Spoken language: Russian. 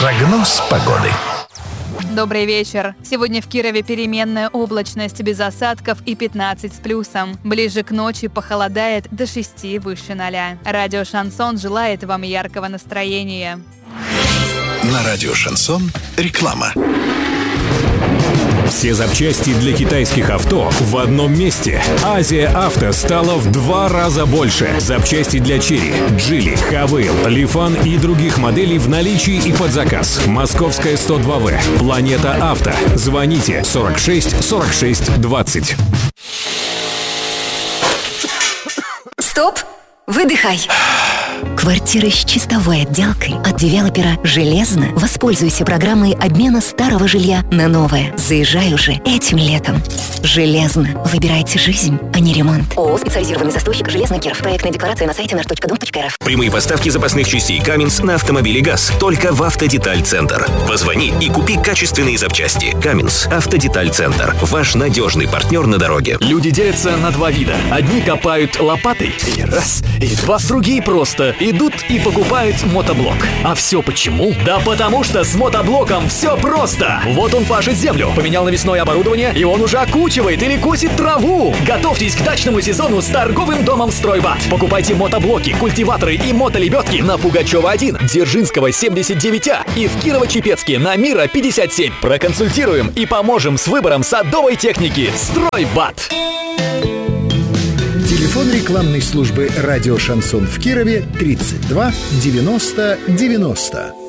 Прогноз погоды. Добрый вечер. Сегодня в Кирове переменная облачность без осадков и 15 с плюсом. Ближе к ночи похолодает до 6 выше 0. Радио «Шансон» желает вам яркого настроения. На радио «Шансон» реклама. Все запчасти для китайских авто в одном месте. Азия Авто стала в 2 раза больше. Запчасти для Черри, Джили, Хавейл, Лифан и других моделей в наличии и под заказ. Московская 102В. Планета Авто. Звоните 46 46 20. Стоп! Выдыхай! Квартиры с чистовой отделкой от девелопера «Железно». Воспользуйся программой обмена старого жилья на новое. Заезжай уже этим летом. «Железно». Выбирайте жизнь, а не ремонт. ООО «Специализированный застройщик Железный Киров». Проектная декларация на сайте nar.dom.rf. Прямые поставки запасных частей Каминс на автомобили ГАЗ только в Автодеталь-центр. Позвони и купи качественные запчасти. Каминс. Автодеталь-центр. Ваш надежный партнер на дороге. Люди делятся на 2 вида. Одни копают лопатой, и раз, и два. Другие просто идут и покупают мотоблок. А все почему? Да потому что с мотоблоком все просто. Вот он пашет землю, поменял навесное оборудование, и он уже окучивает или косит траву. Готовьтесь к дачному сезону с торговым домом «Стройбат». Покупайте мотоблоки, культиваторы и мотолебедки на Пугачева 1, Дзержинского 79А и в Кирово-Чепецке на Мира 57. Проконсультируем и поможем с выбором садовой техники. «Стройбат». Телефон рекламной службы «Радио Шансон» в Кирове 32 90 90.